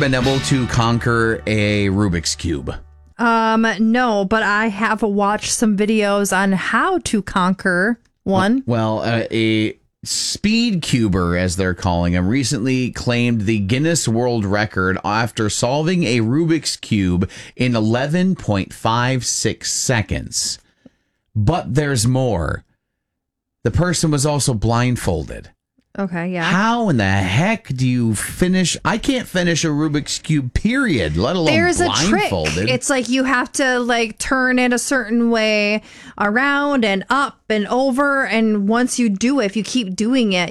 been able to conquer a Rubik's Cube? No, but I have watched some videos on how to conquer one. Well, a speed cuber, as they're calling him, recently claimed the Guinness World Record after solving a Rubik's Cube in 11.56 seconds. But there's more. The person was also blindfolded. Okay, yeah. How in the heck do you finish? I can't finish a Rubik's Cube, period, let alone There's blindfolded. a trick. It's like you have to turn it a certain way around and up and over. And once you do it, if you keep doing it,